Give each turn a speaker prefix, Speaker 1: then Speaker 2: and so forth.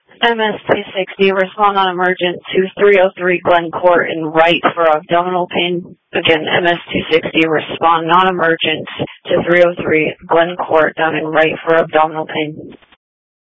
Speaker 1: MS-260, respond on emergent to 303 Glen Court in right for abdominal pain. Again, MS-260, respond non-emergent to 303 Glen Court down in right for abdominal pain.